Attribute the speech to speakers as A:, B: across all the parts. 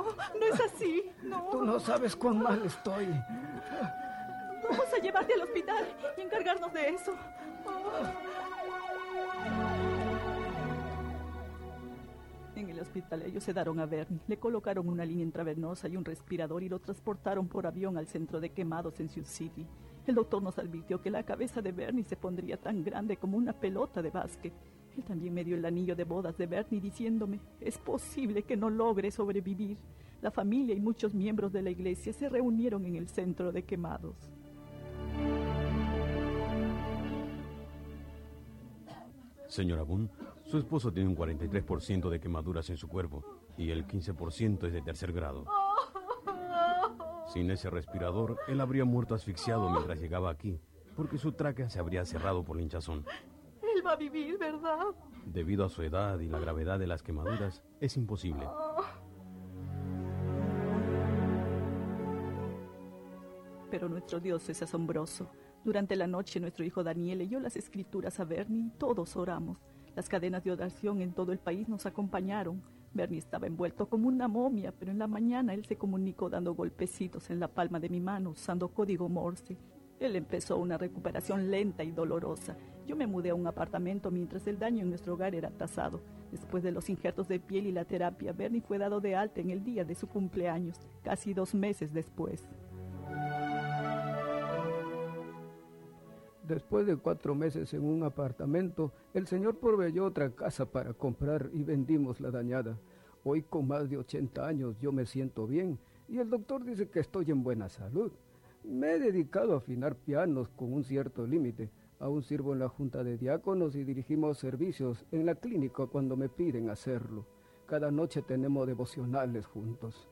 A: no es así, no.
B: Tú no sabes cuán mal estoy.
A: Vamos a llevarte al hospital y encargarnos de eso. En el hospital ellos sedaron a Bernie, le colocaron una línea intravenosa y un respirador y lo transportaron por avión al centro de quemados en Sioux City. El doctor nos advirtió que la cabeza de Bernie se pondría tan grande como una pelota de básquet. Él también me dio el anillo de bodas de Bernie diciéndome, es posible que no logre sobrevivir. La familia y muchos miembros de la iglesia se reunieron en el centro de quemados.
C: Señora Boone, su esposo tiene un 43% de quemaduras en su cuerpo y el 15% es de tercer grado. Sin ese respirador, él habría muerto asfixiado mientras llegaba aquí, porque su tráquea se habría cerrado por la hinchazón.
A: Él va a vivir, ¿verdad?
C: Debido a su edad y la gravedad de las quemaduras, es imposible.
A: Pero nuestro Dios es asombroso. Durante la noche nuestro hijo Daniel leyó las escrituras a Bernie y todos oramos. Las cadenas de oración en todo el país nos acompañaron. Bernie estaba envuelto como una momia, pero en la mañana él se comunicó dando golpecitos en la palma de mi mano usando código Morse. Él empezó una recuperación lenta y dolorosa. Yo me mudé a un apartamento mientras el daño en nuestro hogar era tasado. Después de los injertos de piel y la terapia, Bernie fue dado de alta en el día de su cumpleaños, casi 2 meses después.
B: Después de 4 meses en un apartamento, el señor proveyó otra casa para comprar y vendimos la dañada. Hoy, con más de 80 años, yo me siento bien y el doctor dice que estoy en buena salud. Me he dedicado a afinar pianos con un cierto límite. Aún sirvo en la junta de diáconos y dirigimos servicios en la clínica cuando me piden hacerlo. Cada noche tenemos devocionales juntos.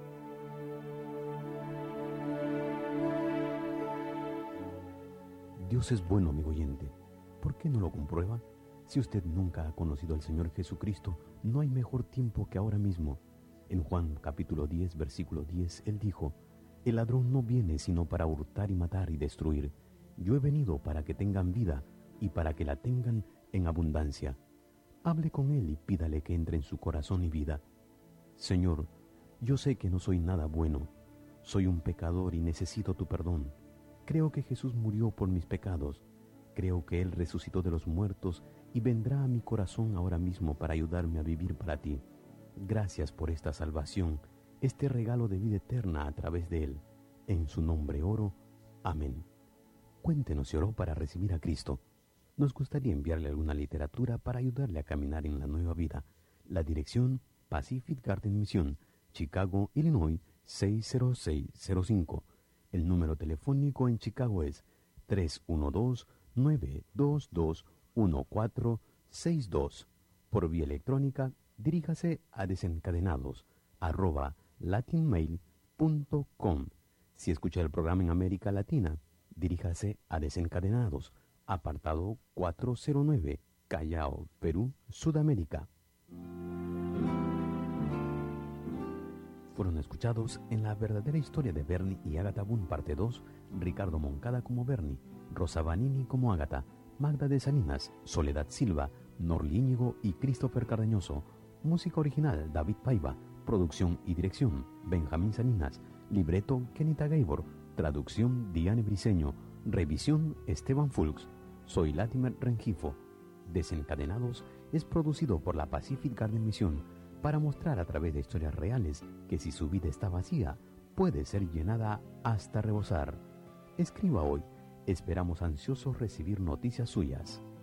C: Dios es bueno, amigo oyente. ¿Por qué no lo comprueba? Si usted nunca ha conocido al Señor Jesucristo, no hay mejor tiempo que ahora mismo. En Juan capítulo 10, versículo 10, Él dijo, el ladrón no viene sino para hurtar y matar y destruir. Yo he venido para que tengan vida y para que la tengan en abundancia. Hable con Él y pídale que entre en su corazón y vida. Señor, yo sé que no soy nada bueno. Soy un pecador y necesito tu perdón. Creo que Jesús murió por mis pecados. Creo que Él resucitó de los muertos y vendrá a mi corazón ahora mismo para ayudarme a vivir para ti. Gracias por esta salvación, este regalo de vida eterna a través de Él. En su nombre oro. Amén. Cuéntenos si oró para recibir a Cristo. Nos gustaría enviarle alguna literatura para ayudarle a caminar en la nueva vida. La dirección: Pacific Garden Mission, Chicago, Illinois, 60605. El número telefónico en Chicago es 312-922-1462. Por vía electrónica, diríjase a desencadenados@latinmail.com. Si escucha el programa en América Latina, diríjase a Desencadenados, apartado 409, Callao, Perú, Sudamérica. Fueron escuchados en La verdadera historia de Bernie y Agatha Boone, parte 2, Ricardo Moncada como Bernie, Rosa Vanini como Agatha, Magda de Salinas, Soledad Silva, Norli Íñigo y Christopher Cardeñoso. Música original, David Paiva. Producción y dirección, Benjamín Salinas. Libreto, Kenita Gabor. Traducción, Diane Briceño. Revisión, Esteban Fulks. Soy Latimer Rengifo. Desencadenados es producido por la Pacific Garden Mission, para mostrar a través de historias reales que si su vida está vacía, puede ser llenada hasta rebosar. Escriba hoy. Esperamos ansiosos recibir noticias suyas.